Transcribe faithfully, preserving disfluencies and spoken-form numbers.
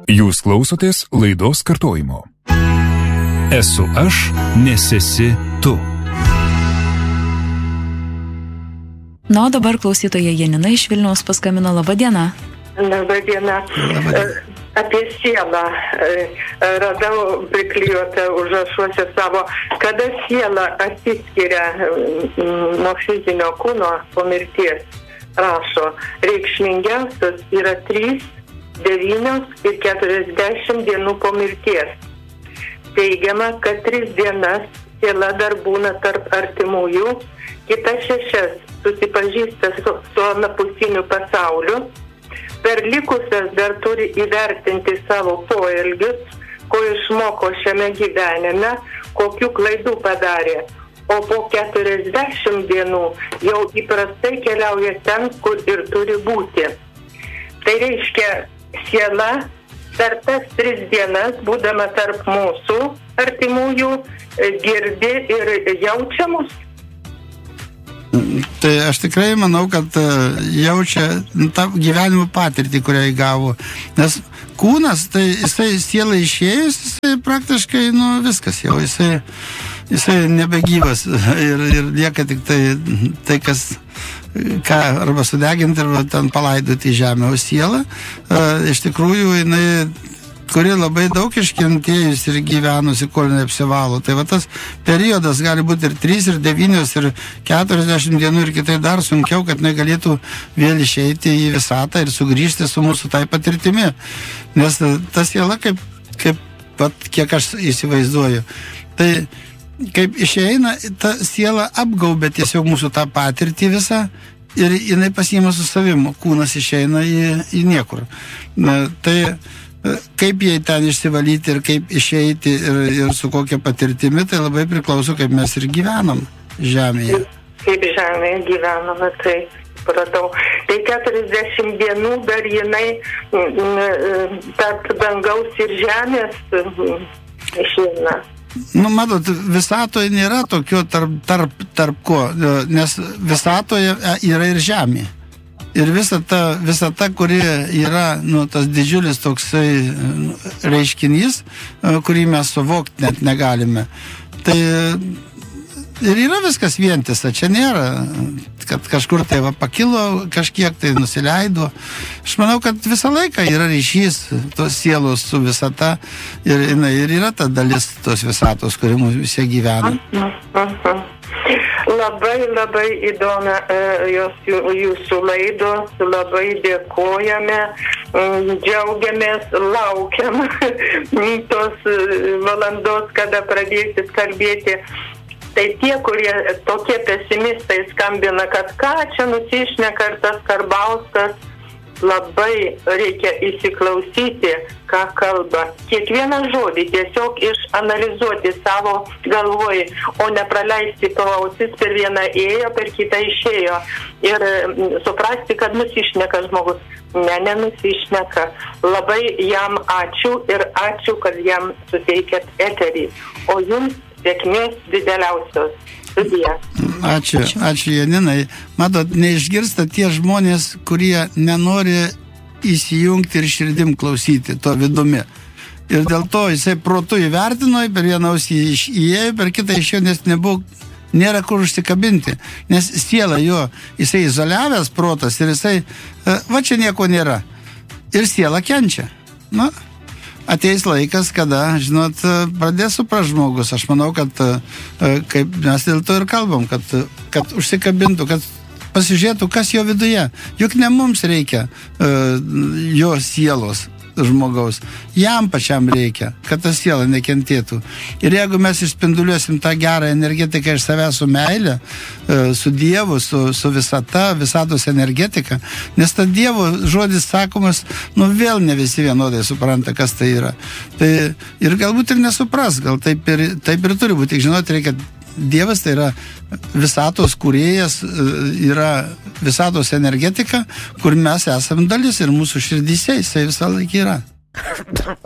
Jūs klausotės laidos kartojimo. Esu aš, nes esi tu. Na, o dabar klausytoja Janina iš Vilniaus paskambino. Labą dieną. Labą dieną. Apie sielą radau priklijuotą užrašuose savo, kada siela atsiskiria nuo fizinio kūno po mirties. Rašo, reikšmingiausios yra trys, devynios ir keturiasdešimt dienų po mirties. Teigiama, kad tris dienas siela dar būna tarp artimųjų, kitas šešias susipažįsta su, su anapusiniu pasauliu, per likusias dar turi įvertinti savo poelgius, ko išmoko šiame gyvenime, kokių klaidų padarė. O po keturiasdešimt dienų jau įprastai keliauja ten, kur ir turi būti. Tai reiškia, siela per tas tris dienas, būdama tarp mūsų artimųjų, girdi ir jaučia mus. Tai aš tikrai manau, kad jaučia tą gyvenimo patirtį, kurią įgavo. Nes kūnas, tai jisai siela išėjus, jisai praktiškai, nu, viskas jau, jisai, jisai nebegyvas ir, ir lieka tik tai, tai kas, ką arba sudeginti, arba ten palaidoti į žemę. O siela, iš tikrųjų, jinai kuri labai daug iškentėjus ir gyvenusi, kol neapsivalo. Tai va tas periodas gali būti ir trys, ir devynios, ir keturiasdešimt dienų, ir kitai dar sunkiau, kad negalėtų vėl išeiti į visatą ir sugrįžti su mūsų tai patirtimi. Nes ta siela, kaip, kaip pat, kiek aš įsivaizduoju, tai kaip išeina, ta siela apgaubė tiesiog mūsų tą patirtį visą ir jinai pasiima su savim, kūnas išeina į, į niekur. Na, tai kaip jai ten išsivalyti ir kaip išeiti ir, ir su kokia patirtimi, tai labai priklauso, kaip mes ir gyvenam žemėje. Kaip žemėje gyvename, tai pratau. Tai keturiasdešimt dienų dar jinai tarp dangaus ir žemės išeina. Nu, matot, visatoje nėra tokio tarp, tarp, tarp ko, nes visatoje yra ir žemė. Ir visa ta, visa ta, kuri yra, nu, tas didžiulis toksai reiškinys, kurį mes suvokti net negalime. Tai ir yra viskas vientisa. Čia nėra, kad kažkur tai va pakilo, kažkiek tai nusileido. Aš manau, kad visą laiką yra ryšys tos sielos su visata ir, ir yra ta dalis tos visatos, kuri mūsų visi gyvena. Labai, labai įdomi jos, jūsų laidos, labai dėkojame, džiaugiamės, laukiam tos valandos, kada pradėsit kalbėti. Tai tie, kurie tokie pesimistai skambina, kad ką čia nusišneka ir tas Karbauskis, labai reikia įsiklausyti, ką kalba. Kiekvieną žodį tiesiog išanalizuoti savo galvoj, o nepraleisti pro ausis, per vieną ėjo, per kitą išėjo. Ir suprasti, kad nusišneka žmogus. Ne, nenusišneka. Labai jam ačiū ir ačiū, kad jam suteikėt eterį. O jums sėkmės dideliausios. Ačiū, ačiū Janinai. Matot, neišgirsta tie žmonės, kurie nenori įsijungti ir širdim klausyti to vidumi. Ir dėl to jisai protu įvertino, per vieną ausį įėjo, per kitą išėjo, nes nebuvo, nėra kur užsikabinti. Nes siela jo, jisai izoliavęs protas ir jisai, va čia nieko nėra. Ir siela kenčia. Na, ateis laikas, kada, žinot, pradės supras žmogus. Aš manau, kad kaip mes dėl to ir kalbam, kad, kad užsikabintų, kad pasižiūrėtų, kas jo viduje. Juk ne mums reikia uh, jo sielos žmogaus. Jam pačiam reikia, kad ta siela nekentėtų. Ir jeigu mes išspinduliuosim tą gerą energetiką iš savęs su meilė, su Dievu, su, su visata, visatos energetika, nes ta Dievo žodis sakomas, nu vėl ne visi vienodai supranta, kas tai yra. Tai ir galbūt ir nesupras, gal taip ir, taip ir turi būti. Tik žinoti reikia, Dievas tai yra visatos kūrėjas, yra visatos energetika, kur mes esam dalis ir mūsų širdyse jisai visą laiką yra.